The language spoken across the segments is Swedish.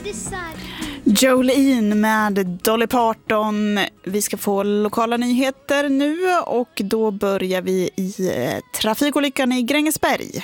Jolene med Dolly Parton. Vi ska få lokala nyheter nu och då börjar vi i trafikolyckan i Grängesberg.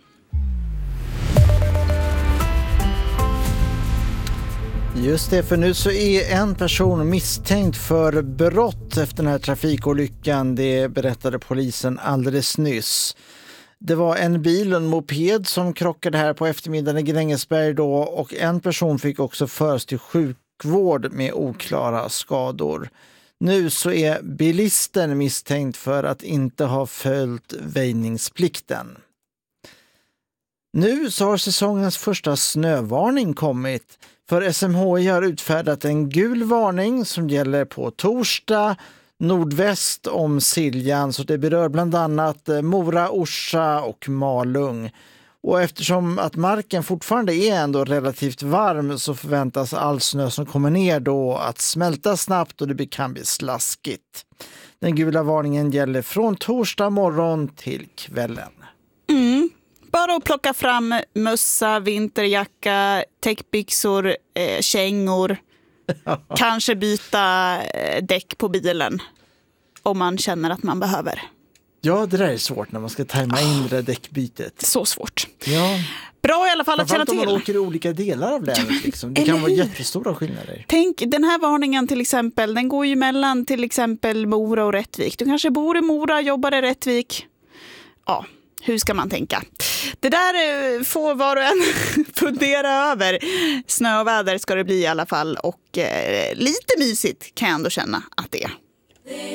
Just det, för nu så är en person misstänkt för brott efter den här trafikolyckan. Det berättade polisen alldeles nyss. Det var en bil och en moped som krockade här på eftermiddagen i Grängesberg då, och en person fick också föras till sjukvård med oklara skador. Nu så är bilisten misstänkt för att inte ha följt väjningsplikten. Nu så har säsongens första snövarning kommit. För SMHI har utfärdat en gul varning som gäller på torsdag nordväst om Siljan, så det berör bland annat Mora, Orsa och Malung. Och eftersom att marken fortfarande är ändå relativt varm så förväntas all snö som kommer ner då att smälta snabbt och det kan bli slaskigt. Den gula varningen gäller från torsdag morgon till kvällen. Bara att plocka fram mössa, vinterjacka, täckbyxor, kängor. Kanske byta däck på bilen om man känner att man behöver. Ja, det där är svårt när man ska tajma in det där däckbytet. Så svårt. Ja. Bra i alla fall att känna till. Om man åker i olika delar av länet. Liksom. Det kan vara jättestora skillnader. Tänk, den här varningen till exempel, den går ju mellan till exempel Mora och Rättvik. Du kanske bor i Mora, jobbar i Rättvik. Ja, hur ska man tänka? Det där får var och en fundera över. Snöväder ska det bli i alla fall och lite mysigt kan jag ändå känna att det är.